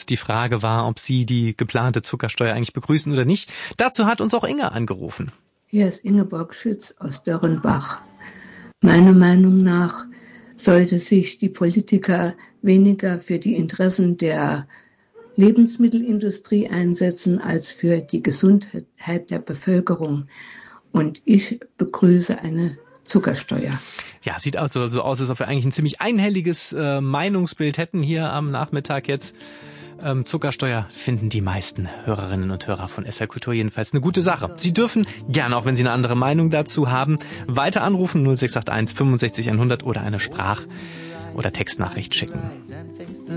Die Frage war, ob Sie die geplante Zuckersteuer eigentlich begrüßen oder nicht. Dazu hat uns auch Inge angerufen. Hier ist Ingeborg Schütz aus Dörrenbach. Meiner Meinung nach sollte sich die Politiker weniger für die Interessen der Lebensmittelindustrie einsetzen als für die Gesundheit der Bevölkerung. Und ich begrüße eine Zuckersteuer. Ja, sieht also so aus, als ob wir eigentlich ein ziemlich einhelliges Meinungsbild hätten hier am Nachmittag jetzt. Zuckersteuer finden die meisten Hörerinnen und Hörer von SR Kultur jedenfalls eine gute Sache. Sie dürfen gerne, auch wenn Sie eine andere Meinung dazu haben, weiter anrufen 0681 65 100 oder eine Sprach- oder Textnachricht schicken.